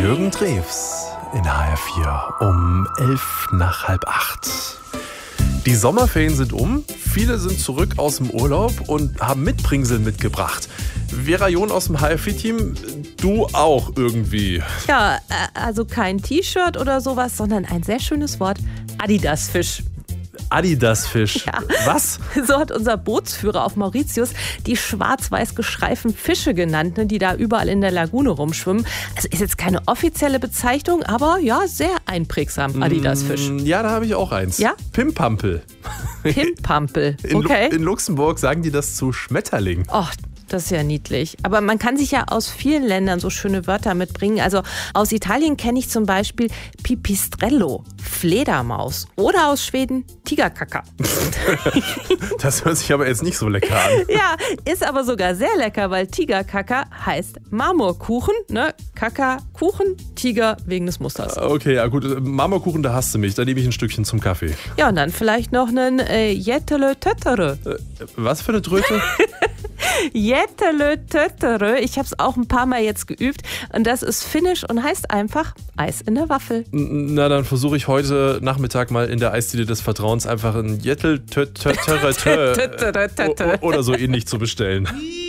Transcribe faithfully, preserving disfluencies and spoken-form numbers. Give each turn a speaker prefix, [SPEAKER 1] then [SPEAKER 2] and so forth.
[SPEAKER 1] Jürgen Drews in H R vier um elf nach halb acht. Die Sommerferien sind um, viele sind zurück aus dem Urlaub und haben Mitbringsel mitgebracht. Vera John aus dem H R vier-Team, du auch irgendwie.
[SPEAKER 2] Ja, also kein T-Shirt oder sowas, sondern ein sehr schönes Wort, Adidas-Fisch.
[SPEAKER 1] Adidas-Fisch.
[SPEAKER 2] Ja.
[SPEAKER 1] Was?
[SPEAKER 2] So hat unser Bootsführer auf Mauritius die schwarz-weiß gestreiften Fische genannt, die da überall in der Lagune rumschwimmen. Also ist jetzt keine offizielle Bezeichnung, aber ja, sehr einprägsam, Adidas-Fisch.
[SPEAKER 1] Ja, da habe ich auch eins.
[SPEAKER 2] Ja?
[SPEAKER 1] Pimpampel.
[SPEAKER 2] Pimpampel,
[SPEAKER 1] In, Lu-
[SPEAKER 2] okay.
[SPEAKER 1] in Luxemburg sagen die das zu Schmetterling.
[SPEAKER 2] Och, das ist ja niedlich. Aber man kann sich ja aus vielen Ländern so schöne Wörter mitbringen. Also aus Italien kenne ich zum Beispiel Pipistrello, Fledermaus. Oder aus Schweden Tigerkaka.
[SPEAKER 1] Das hört sich aber jetzt nicht so lecker an.
[SPEAKER 2] Ja, ist aber sogar sehr lecker, weil Tigerkaka heißt Marmorkuchen, ne? Kaka, Kuchen, Tiger wegen des Musters.
[SPEAKER 1] Okay, ja gut. Marmorkuchen, da hasst du mich. Da nehme ich ein Stückchen zum Kaffee.
[SPEAKER 2] Ja, und dann vielleicht noch einen äh, Jettele Töttere.
[SPEAKER 1] Äh, was für eine Tröte?
[SPEAKER 2] Jettele Töttere. Ich habe es auch ein paar Mal jetzt geübt. Und das ist finnisch und heißt einfach Eis in der Waffel.
[SPEAKER 1] Na, dann versuche ich heute Nachmittag mal in der Eisdiele des Vertrauens einfach ein Jettel Töttere oder so ähnlich zu bestellen.